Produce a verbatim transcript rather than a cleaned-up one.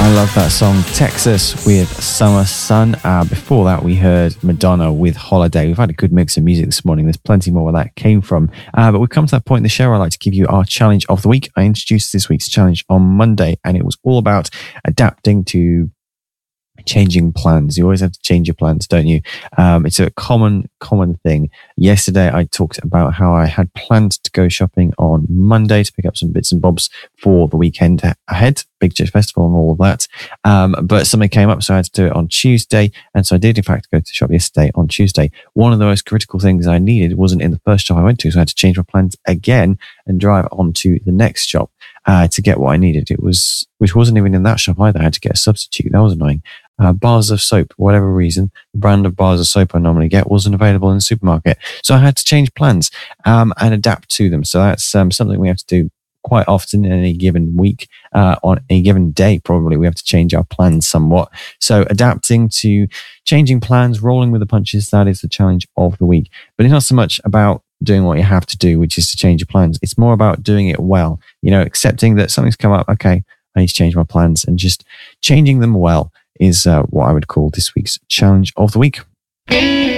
I love that song, Texas with Summer Sun. Uh, before that, we heard Madonna with Holiday. We've had a good mix of music this morning. There's plenty more where that came from. Uh, but we've come to that point in the show where I like to give you our challenge of the week. I introduced this week's challenge on Monday, and it was all about adapting to changing plans. You always have to change your plans, don't you? Um, it's a common, common thing. Yesterday, I talked about how I had planned to go shopping on Monday to pick up some bits and bobs for the weekend ahead, Big Church Festival and all of that. Um, but something came up, so I had to do it on Tuesday. And so I did, in fact, go to the shop yesterday on Tuesday. One of the most critical things I needed wasn't in the first shop I went to, so I had to change my plans again and drive on to the next shop uh, to get what I needed. It was, which wasn't even in that shop either. I had to get a substitute. That was annoying. Uh, bars of soap, for whatever reason, the brand of bars of soap I normally get wasn't available in the supermarket. So I had to change plans um, and adapt to them. So that's um, something we have to do quite often in any given week, uh, on a given day, probably. We have to change our plans somewhat. So adapting to changing plans, rolling with the punches, that is the challenge of the week. But it's not so much about doing what you have to do, which is to change your plans. It's more about doing it well, you know, accepting that something's come up. Okay, I need to change my plans, and just changing them well is uh, what I would call this week's challenge of the week.